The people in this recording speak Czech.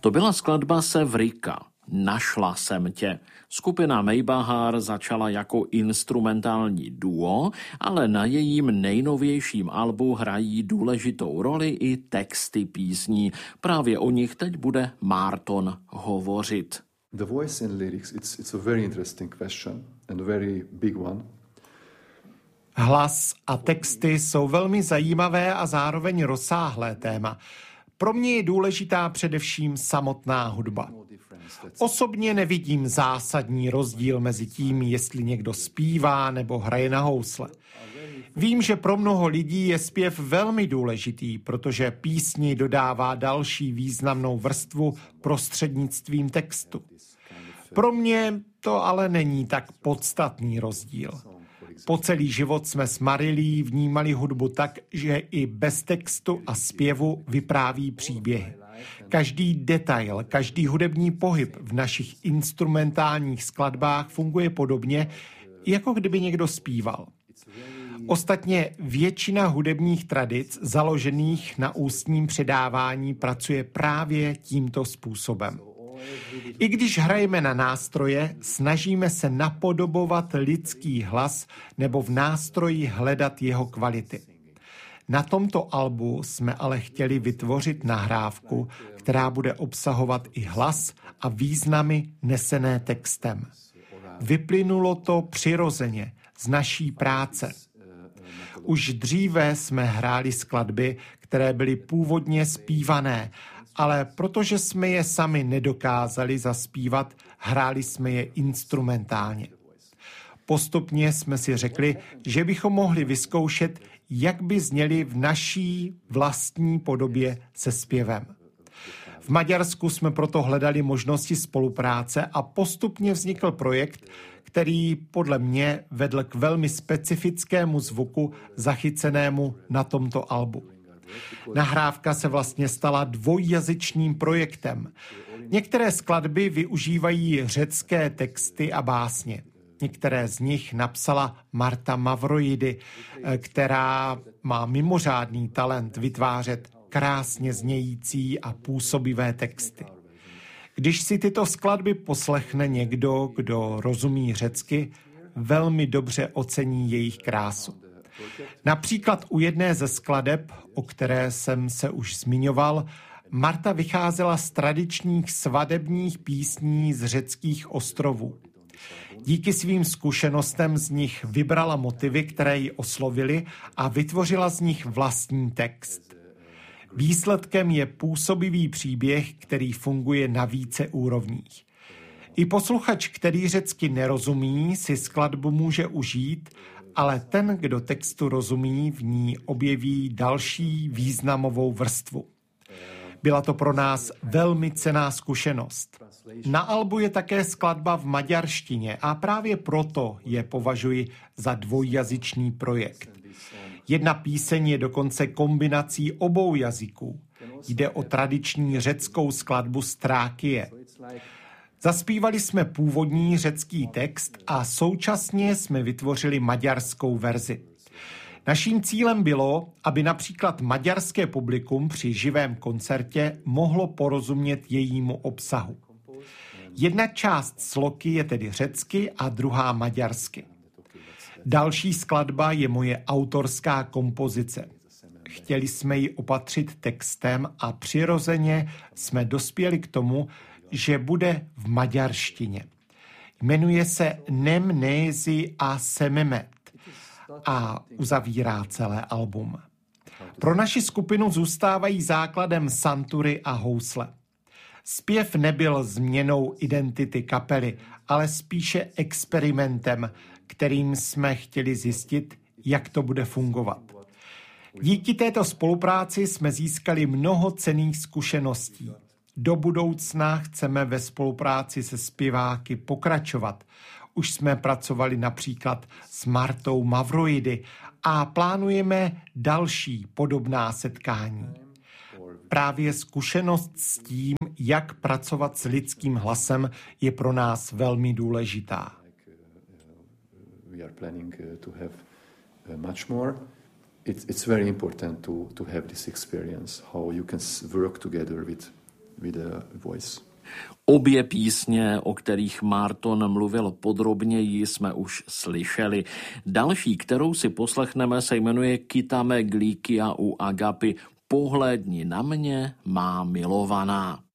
To byla skladba Sevrika. Našla jsem tě. Skupina Maybachar začala jako instrumentální duo, ale na jejím nejnovějším albu hrají důležitou roli i texty písní. Právě o nich teď bude Márton hovořit. The voice and lyrics, it's a very interesting question and a very big one. Hlas a texty jsou velmi zajímavé a zároveň rozsáhlé téma. Pro mě je důležitá především samotná hudba. Osobně nevidím zásadní rozdíl mezi tím, jestli někdo zpívá nebo hraje na housle. Vím, že pro mnoho lidí je zpěv velmi důležitý, protože písni dodává další významnou vrstvu prostřednictvím textu. Pro mě to ale není tak podstatný rozdíl. Po celý život jsme s Marilí vnímali hudbu tak, že i bez textu a zpěvu vypráví příběhy. Každý detail, každý hudební pohyb v našich instrumentálních skladbách funguje podobně, jako kdyby někdo zpíval. Ostatně většina hudebních tradic založených na ústním předávání pracuje právě tímto způsobem. I když hrajeme na nástroje, snažíme se napodobovat lidský hlas nebo v nástroji hledat jeho kvality. Na tomto albu jsme ale chtěli vytvořit nahrávku, která bude obsahovat i hlas a významy nesené textem. Vyplynulo to přirozeně z naší práce. Už dříve jsme hráli skladby, které byly původně zpívané, ale protože jsme je sami nedokázali zaspívat, hráli jsme je instrumentálně. Postupně jsme si řekli, že bychom mohli vyzkoušet, jak by zněly v naší vlastní podobě se zpěvem. V Maďarsku jsme proto hledali možnosti spolupráce a postupně vznikl projekt, který podle mě vedl k velmi specifickému zvuku zachycenému na tomto albu. Nahrávka se vlastně stala dvojjazyčným projektem. Některé skladby využívají řecké texty a básně. Některé z nich napsala Marta Mavroidi, která má mimořádný talent vytvářet krásně znějící a působivé texty. Když si tyto skladby poslechne někdo, kdo rozumí řecky, velmi dobře ocení jejich krásu. Například u jedné ze skladeb, o které jsem se už zmiňoval, Marta vycházela z tradičních svadebních písní z řeckých ostrovů. Díky svým zkušenostem z nich vybrala motivy, které ji oslovily a vytvořila z nich vlastní text. Výsledkem je působivý příběh, který funguje na více úrovních. I posluchač, který řecky nerozumí, si skladbu může užít, ale ten, kdo textu rozumí, v ní objeví další významovou vrstvu. Byla to pro nás velmi cenná zkušenost. Na albu je také skladba v maďarštině a právě proto je považuji za dvojjazyčný projekt. Jedna píseň je dokonce kombinací obou jazyků. Jde o tradiční řeckou skladbu z Trákie. Zaspívali jsme původní řecký text a současně jsme vytvořili maďarskou verzi. Naším cílem bylo, aby například maďarské publikum při živém koncertě mohlo porozumět jejímu obsahu. Jedna část sloky je tedy řecky a druhá maďarsky. Další skladba je moje autorská kompozice. Chtěli jsme ji opatřit textem a přirozeně jsme dospěli k tomu, že bude v maďarštině. Jmenuje se Nemnézi a Sememet a uzavírá celé album. Pro naši skupinu zůstávají základem santury a housle. Zpěv nebyl změnou identity kapely, ale spíše experimentem, kterým jsme chtěli zjistit, jak to bude fungovat. Díky této spolupráci jsme získali mnoho cenných zkušeností. Do budoucna chceme ve spolupráci se zpěváky pokračovat. Už jsme pracovali například s Martou Mavroidi a plánujeme další podobná setkání. Právě zkušenost s tím, jak pracovat s lidským hlasem, je pro nás velmi důležitá. We are planning to have much more. It's very important to have this experience, how you can work together with a voice. Obě písně, o kterých Marton mluvil podrobněji, jsme už slyšeli. Další, kterou si poslechneme, se jmenuje Kitame Glikia u Agapy. Pohlédni na mě, má milovaná.